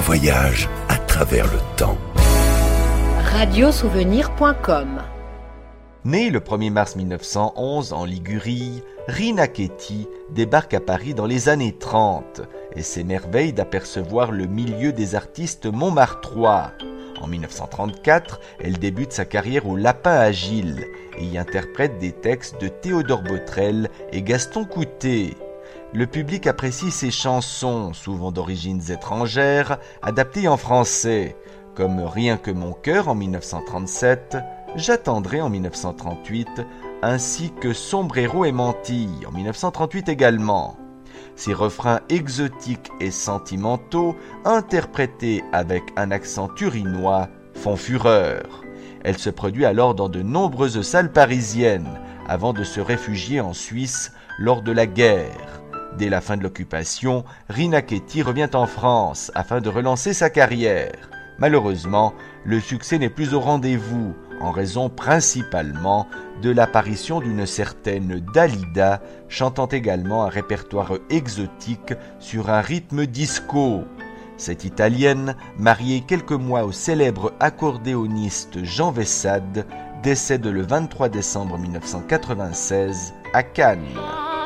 voyage à travers le temps. Radiosouvenir.com. Née le 1er mars 1911 en Ligurie, Rina Chetty débarque à Paris dans les années 30 et s'émerveille d'apercevoir le milieu des artistes montmartrois. En 1934, elle débute sa carrière au Lapin Agile et y interprète des textes de Théodore Botrel et Gaston Coutet. Le public apprécie ses chansons, souvent d'origines étrangères, adaptées en français, comme Rien que mon cœur en 1937, J'attendrai en 1938, ainsi que Sombrero et Mantille en 1938 également. Ces refrains exotiques et sentimentaux, interprétés avec un accent turinois, font fureur. Elle se produit alors dans de nombreuses salles parisiennes, avant de se réfugier en Suisse lors de la guerre. Dès la fin de l'occupation, Rina Chetty revient en France afin de relancer sa carrière. Malheureusement, le succès n'est plus au rendez-vous, en raison principalement de l'apparition d'une certaine Dalida, chantant également un répertoire exotique sur un rythme disco. Cette Italienne, mariée quelques mois au célèbre accordéoniste Jean Vessade, décède le 23 décembre 1996 à Cannes.